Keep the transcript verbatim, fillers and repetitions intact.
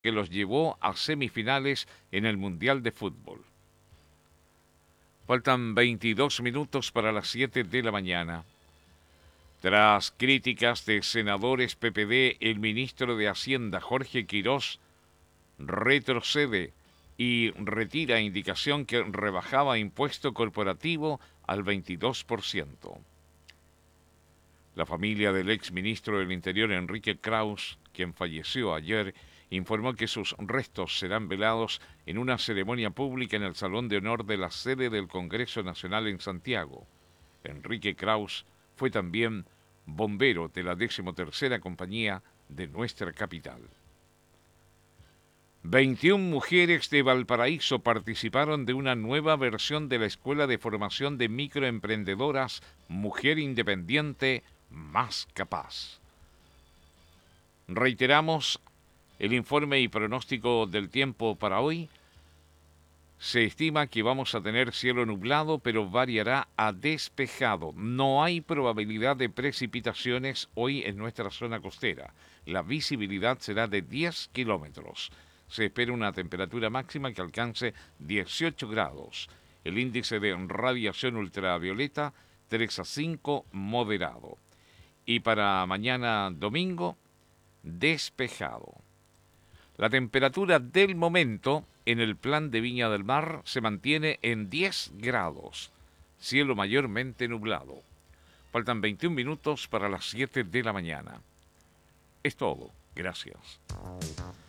que los llevó a semifinales en el Mundial de Fútbol. Faltan veintidós minutos para las siete de la mañana. Tras críticas de senadores P P D, el ministro de Hacienda, Jorge Quirós, retrocede y retira indicación que rebajaba impuesto corporativo al veintidós por ciento. La familia del exministro del Interior, Enrique Kraus, quien falleció ayer, informó que sus restos serán velados en una ceremonia pública en el Salón de Honor de la sede del Congreso Nacional en Santiago. Enrique Kraus fue también bombero de la decimotercera compañía de nuestra capital. veintiuna mujeres de Valparaíso participaron de una nueva versión de la Escuela de Formación de Microemprendedoras Mujer Independiente Más Capaz. Reiteramos el informe y pronóstico del tiempo para hoy. Se estima que vamos a tener cielo nublado, pero variará a despejado. No hay probabilidad de precipitaciones hoy en nuestra zona costera. La visibilidad será de diez kilómetros. Se espera una temperatura máxima que alcance dieciocho grados. El índice de radiación ultravioleta tres a cinco moderado. Y para mañana domingo, despejado. La temperatura del momento en el plan de Viña del Mar se mantiene en diez grados. Cielo mayormente nublado. Faltan veintiún minutos para las siete de la mañana. Es todo. Gracias.